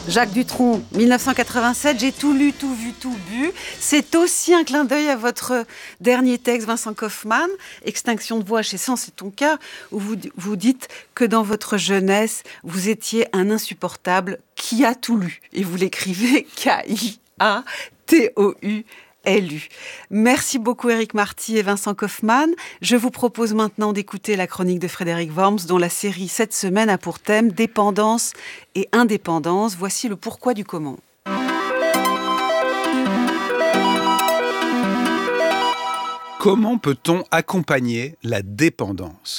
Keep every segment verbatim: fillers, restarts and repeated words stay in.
Jacques Dutronc, mille neuf cent quatre-vingt-sept, j'ai tout lu, tout vu, tout bu. C'est aussi un clin d'œil à votre dernier texte, Vincent Kaufmann, Extinction de voix chez Sens et ton cœur, où vous, vous dites que dans votre jeunesse, vous étiez un insupportable qui a tout lu. Et vous l'écrivez K I A T O U L U. Merci beaucoup Éric Marty et Vincent Kaufmann. Je vous propose maintenant d'écouter la chronique de Frédéric Worms, dont la série cette semaine a pour thème dépendance et indépendance. Voici le pourquoi du comment. Comment peut-on accompagner la dépendance ?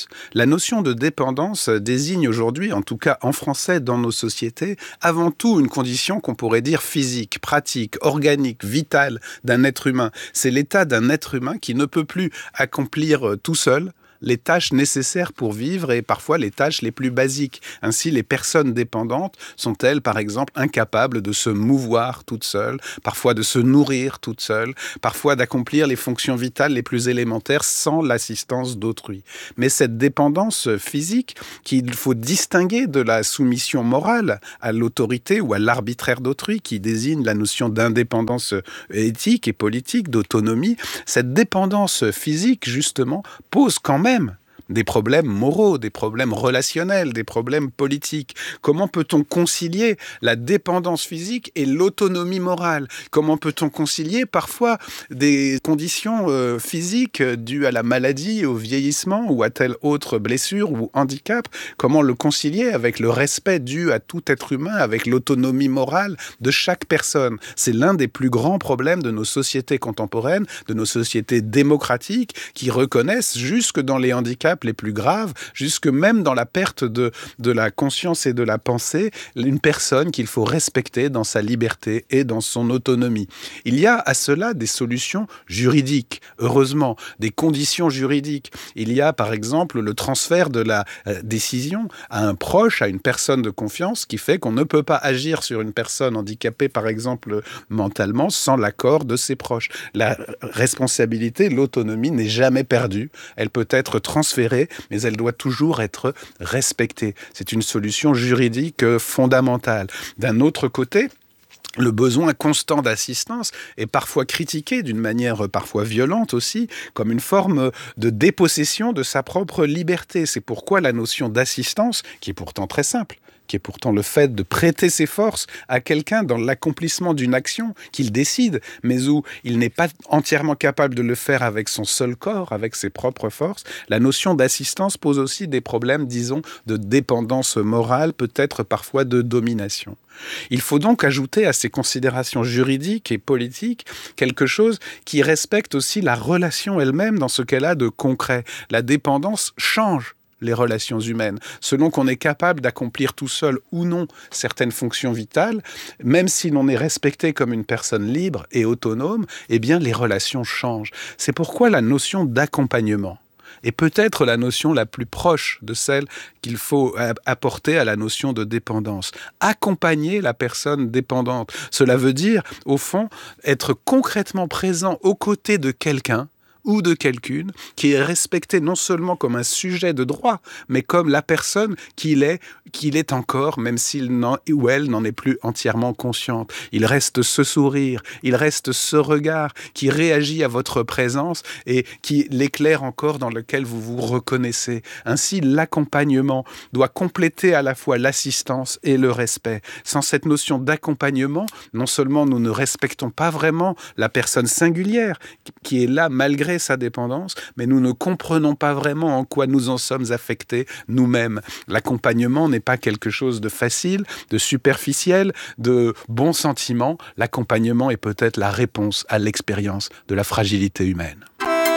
La notion de dépendance désigne aujourd'hui, en tout cas en français dans nos sociétés, avant tout une condition qu'on pourrait dire physique, pratique, organique, vitale d'un être humain. C'est l'état d'un être humain qui ne peut plus accomplir tout seul les tâches nécessaires pour vivre et parfois les tâches les plus basiques. Ainsi, les personnes dépendantes sont-elles, par exemple, incapables de se mouvoir toutes seules, parfois de se nourrir toutes seules, parfois d'accomplir les fonctions vitales les plus élémentaires sans l'assistance d'autrui. Mais cette dépendance physique, qu'il faut distinguer de la soumission morale à l'autorité ou à l'arbitraire d'autrui, qui désigne la notion d'indépendance éthique et politique, d'autonomie, cette dépendance physique, justement, pose quand même des problèmes moraux, des problèmes relationnels, des problèmes politiques. Comment peut-on concilier la dépendance physique et l'autonomie morale ? Comment peut-on concilier parfois des conditions euh, physiques dues à la maladie, au vieillissement ou à telle autre blessure ou handicap ? Comment le concilier avec le respect dû à tout être humain, avec l'autonomie morale de chaque personne ? C'est l'un des plus grands problèmes de nos sociétés contemporaines, de nos sociétés démocratiques, qui reconnaissent jusque dans les handicaps les plus graves, jusque même dans la perte de, de la conscience et de la pensée, une personne qu'il faut respecter dans sa liberté et dans son autonomie. Il y a à cela des solutions juridiques, heureusement, des conditions juridiques. Il y a par exemple le transfert de la euh, décision à un proche, à une personne de confiance, qui fait qu'on ne peut pas agir sur une personne handicapée, par exemple mentalement, sans l'accord de ses proches. La responsabilité, l'autonomie n'est jamais perdue. Elle peut être transférée, mais elle doit toujours être respectée. C'est une solution juridique fondamentale. D'un autre côté, le besoin constant d'assistance est parfois critiqué d'une manière parfois violente aussi, comme une forme de dépossession de sa propre liberté. C'est pourquoi la notion d'assistance, qui est pourtant très simple, qui est pourtant le fait de prêter ses forces à quelqu'un dans l'accomplissement d'une action qu'il décide, mais où il n'est pas entièrement capable de le faire avec son seul corps, avec ses propres forces. La notion d'assistance pose aussi des problèmes, disons, de dépendance morale, peut-être parfois de domination. Il faut donc ajouter à ces considérations juridiques et politiques quelque chose qui respecte aussi la relation elle-même dans ce qu'elle a de concret. La dépendance change les relations humaines. Selon qu'on est capable d'accomplir tout seul ou non certaines fonctions vitales, même si l'on est respecté comme une personne libre et autonome, eh bien les relations changent. C'est pourquoi la notion d'accompagnement est peut-être la notion la plus proche de celle qu'il faut apporter à la notion de dépendance. Accompagner la personne dépendante. Cela veut dire, au fond, être concrètement présent aux côtés de quelqu'un ou de quelqu'une qui est respecté non seulement comme un sujet de droit, mais comme la personne qu'il est, qu'il est encore, même s'il n'en, ou elle n'en est plus entièrement consciente. Il reste ce sourire, il reste ce regard qui réagit à votre présence et qui l'éclaire encore dans lequel vous vous reconnaissez. Ainsi, l'accompagnement doit compléter à la fois l'assistance et le respect. Sans cette notion d'accompagnement, non seulement nous ne respectons pas vraiment la personne singulière qui est là malgré sa dépendance, mais nous ne comprenons pas vraiment en quoi nous en sommes affectés nous-mêmes. L'accompagnement n'est pas quelque chose de facile, de superficiel, de bon sentiment. L'accompagnement est peut-être la réponse à l'expérience de la fragilité humaine.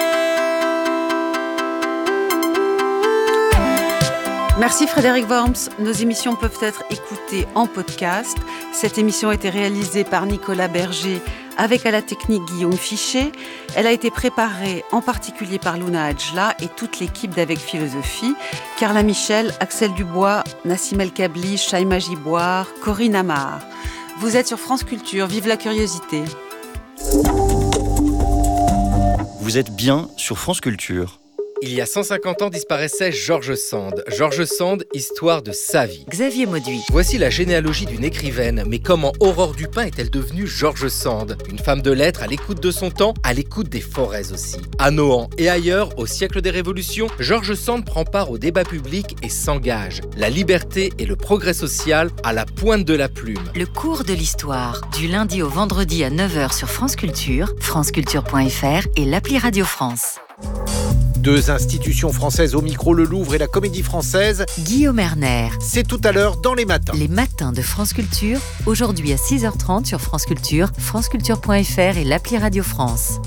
Merci Frédéric Worms. Nos émissions peuvent être écoutées en podcast. Cette émission a été réalisée par Nicolas Berger avec à la technique Guillaume Fichet. Elle a été préparée en particulier par Luna Adjla et toute l'équipe d'Avec Philosophie. Carla Michel, Axel Dubois, Nassim El Kabli, Shaima Giboire, Corinne Amar. Vous êtes sur France Culture, vive la curiosité. Vous êtes bien sur France Culture. Il y a cent cinquante ans disparaissait George Sand. George Sand, histoire de sa vie. Xavier Mauduit. Voici la généalogie d'une écrivaine. Mais comment Aurore Dupin est-elle devenue George Sand? Une femme de lettres à l'écoute de son temps, à l'écoute des forêts aussi. À Nohant et ailleurs, au siècle des révolutions, George Sand prend part au débat public et s'engage. La liberté et le progrès social à la pointe de la plume. Le cours de l'histoire, du lundi au vendredi à neuf heures sur France Culture, franceculture point f r et l'appli Radio France. Deux institutions françaises au micro, le Louvre et la Comédie Française. Guillaume Erner. C'est tout à l'heure dans Les Matins. Les Matins de France Culture, aujourd'hui à six heures trente sur France Culture, franceculture point f r et l'appli Radio France.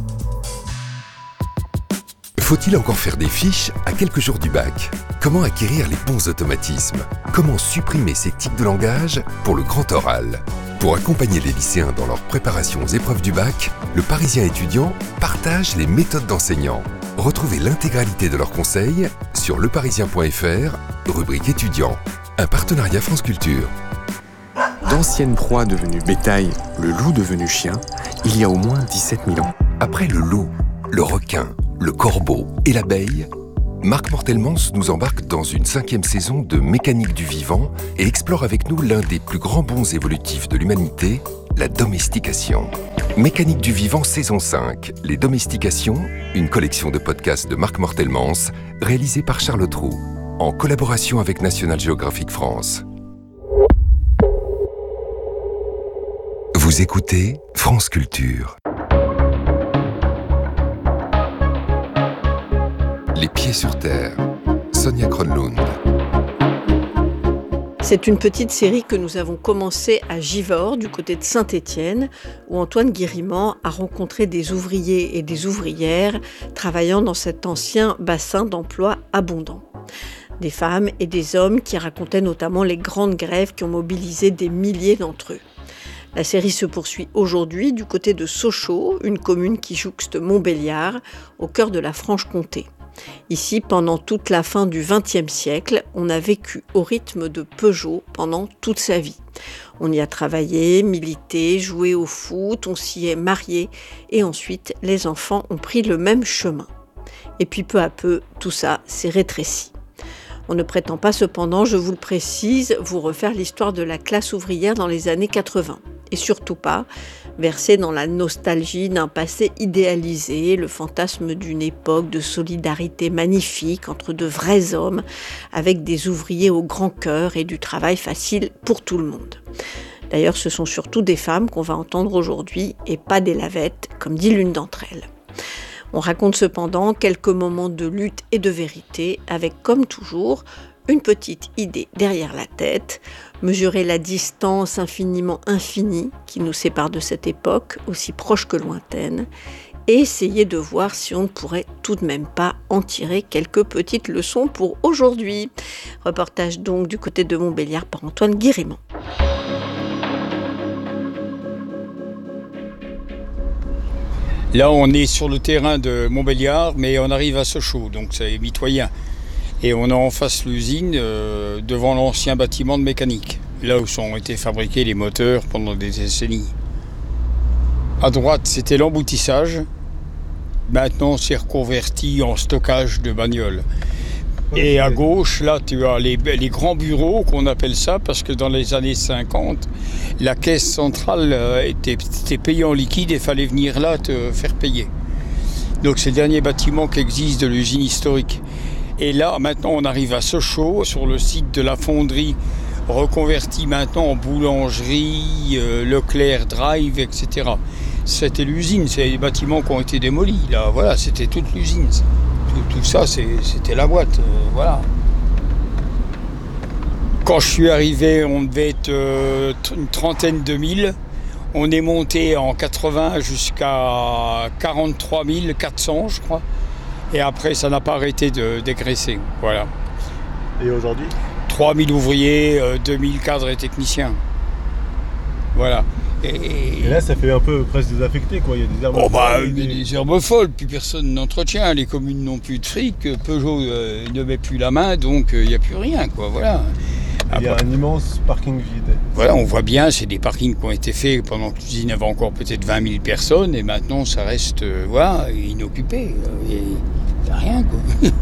Faut-il encore faire des fiches à quelques jours du bac? Comment acquérir les bons automatismes? Comment supprimer ces tics de langage pour le grand oral? Pour accompagner les lycéens dans leur préparation aux épreuves du bac, le Parisien étudiant partage les méthodes d'enseignants. Retrouvez l'intégralité de leurs conseils sur leparisien point f r, rubrique étudiants. Un partenariat France Culture. D'anciennes proies devenues bétail, le loup devenu chien, il y a au moins dix-sept mille ans. Après le loup, le requin, le corbeau et l'abeille, Marc Mortelmans nous embarque dans une cinquième saison de Mécanique du vivant et explore avec nous l'un des plus grands bonds évolutifs de l'humanité, la domestication. Mécanique du vivant saison cinq, Les domestications, une collection de podcasts de Marc Mortelmans, réalisée par Charlotte Roux, en collaboration avec National Geographic France. Vous écoutez France Culture. Les pieds sur terre, Sonia Kronlund. C'est une petite série que nous avons commencée à Givors, du côté de Saint-Étienne, où Antoine Guérimant a rencontré des ouvriers et des ouvrières travaillant dans cet ancien bassin d'emploi abondant. Des femmes et des hommes qui racontaient notamment les grandes grèves qui ont mobilisé des milliers d'entre eux. La série se poursuit aujourd'hui du côté de Sochaux, une commune qui jouxte Montbéliard, au cœur de la Franche-Comté. Ici, pendant toute la fin du vingtième siècle, on a vécu au rythme de Peugeot pendant toute sa vie. On y a travaillé, milité, joué au foot, on s'y est marié et ensuite les enfants ont pris le même chemin. Et puis peu à peu, tout ça s'est rétréci. On ne prétend pas cependant, je vous le précise, vous refaire l'histoire de la classe ouvrière dans les années quatre-vingts. Et surtout pas verser dans la nostalgie d'un passé idéalisé, le fantasme d'une époque de solidarité magnifique entre de vrais hommes, avec des ouvriers au grand cœur et du travail facile pour tout le monde. D'ailleurs, ce sont surtout des femmes qu'on va entendre aujourd'hui, et pas des lavettes, comme dit l'une d'entre elles. On raconte cependant quelques moments de lutte et de vérité, avec, comme toujours, une petite idée derrière la tête, mesurer la distance infiniment infinie qui nous sépare de cette époque, aussi proche que lointaine, et essayer de voir si on ne pourrait tout de même pas en tirer quelques petites leçons pour aujourd'hui. Reportage donc du côté de Montbéliard par Antoine Guérimant. Là, on est sur le terrain de Montbéliard, mais on arrive à Sochaux, donc c'est mitoyen. Et on est en face l'usine, euh, devant l'ancien bâtiment de mécanique, là où ont été fabriqués les moteurs pendant des décennies. À droite, c'était l'emboutissage. Maintenant, c'est reconverti en stockage de bagnoles. Et à gauche, là, tu as les, les grands bureaux, qu'on appelle ça, parce que dans les années cinquante, la caisse centrale euh, était, était payée en liquide et il fallait venir là te faire payer. Donc c'est le dernier bâtiment qui existe de l'usine historique. Et là, maintenant, on arrive à Sochaux, sur le site de la fonderie, reconvertie maintenant en boulangerie, euh, Leclerc Drive, et cetera. C'était l'usine, c'est les bâtiments qui ont été démolis. Là, voilà, c'était toute l'usine. Tout, tout ça, c'est, c'était la boîte, euh, voilà. Quand je suis arrivé, on devait être euh, une trentaine de mille. On est monté en quatre-vingts jusqu'à quarante-trois mille quatre cents, je crois. Et après, ça n'a pas arrêté de dégraisser. Voilà. Et aujourd'hui ? trois mille ouvriers, euh, deux mille cadres et techniciens. Voilà. Et, et là, ça fait un peu presque désaffecté, quoi. Il y a des herbes oh bah, folles. Des... des herbes folles, puis personne n'entretient. Les communes n'ont plus de fric. Peugeot euh, ne met plus la main, donc il euh, n'y a plus rien, quoi. Voilà. Il y a un immense parking vide. Voilà, on voit bien, c'est des parkings qui ont été faits pendant que l'usine avait encore peut-être vingt mille personnes, et maintenant ça reste euh, voilà, inoccupé. Et C'est rien, quoi.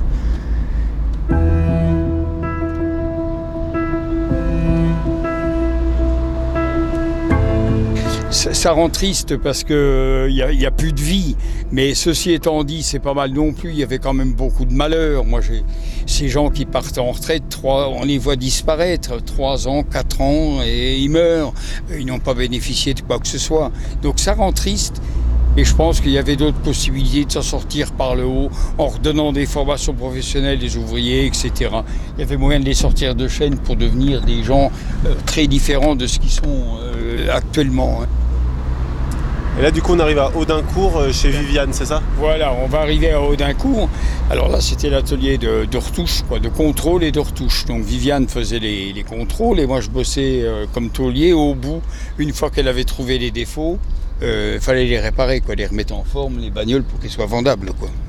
Ça, ça rend triste parce qu'il n'y a, y a plus de vie. Mais ceci étant dit, c'est pas mal non plus. Il y avait quand même beaucoup de malheurs. Moi, j'ai ces gens qui partent en retraite, trois, on les voit disparaître, trois ans, quatre ans, et ils meurent. Ils n'ont pas bénéficié de quoi que ce soit. Donc ça rend triste. Et je pense qu'il y avait d'autres possibilités de s'en sortir par le haut, en redonnant des formations professionnelles des ouvriers, et cetera. Il y avait moyen de les sortir de chaîne pour devenir des gens euh, très différents de ce qu'ils sont euh, actuellement. Hein. Et là, du coup, on arrive à Audincourt, chez Viviane, c'est ça? Voilà, on va arriver à Audincourt. Alors là, c'était l'atelier de, de retouche, quoi, de contrôle et de retouche. Donc Viviane faisait les, les contrôles et moi, je bossais euh, comme taulier. Au bout, une fois qu'elle avait trouvé les défauts, il euh, fallait les réparer, quoi, les remettre en forme, les bagnoles, pour qu'elles soient vendables, quoi.